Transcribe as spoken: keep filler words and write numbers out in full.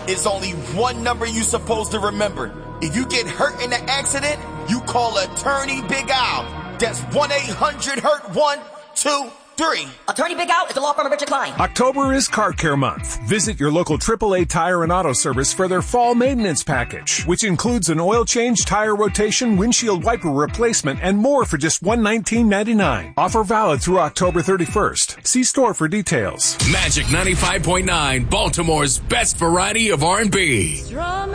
It's only one number you're supposed to remember. If you get hurt in an accident, you call Attorney Big Al. That's one eight hundred hurt one two three. Attorney Big Al is the law firm of Richard Klein. October is Car Care Month. Visit your local triple A Tire and Auto Service for their fall maintenance package, which includes an oil change, tire rotation, windshield wiper replacement, and more for just one hundred nineteen ninety-nine. Offer valid through October thirty-first. See store for details. Magic ninety-five point nine, Baltimore's best variety of R and B.